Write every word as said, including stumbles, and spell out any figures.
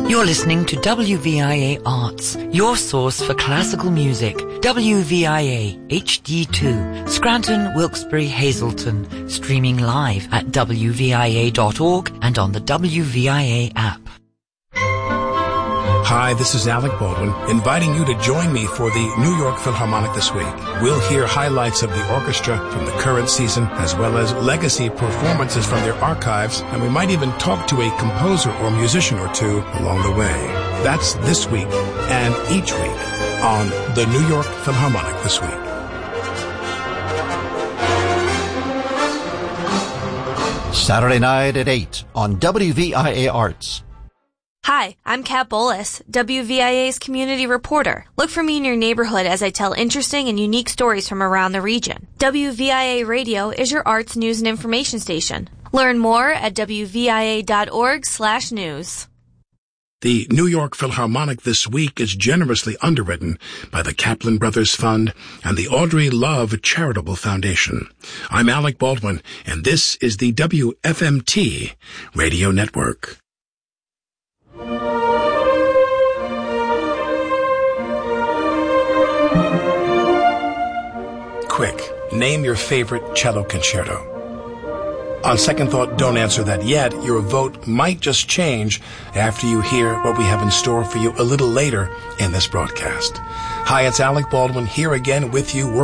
You're listening to W V I A Arts, your source for classical music. W V I A H D two, Scranton, Wilkes-Barre, Hazleton. Streaming live at W V I A dot org and on the W V I A app. Hi, this is Alec Baldwin, inviting you to join me for the New York Philharmonic this week. We'll hear highlights of the orchestra from the current season, as well as legacy performances from their archives, and we might even talk to a composer or musician or two along the way. That's this week and each week on the New York Philharmonic this week. Saturday night at eight on W V I A Arts. Hi, I'm Kat Bolas, W V I A's community reporter. Look for me in your neighborhood as I tell interesting and unique stories from around the region. W V I A Radio is your arts news and information station. Learn more at W V I A dot org slash news. The New York Philharmonic this week is generously underwritten by the Kaplan Brothers Fund and the Audrey Love Charitable Foundation. I'm Alec Baldwin, and this is the W F M T Radio Network. Quick, name your favorite cello concerto. On second thought, don't answer that yet. Your vote might just change after you hear what we have in store for you a little later in this broadcast. Hi, it's Alec Baldwin here again with you.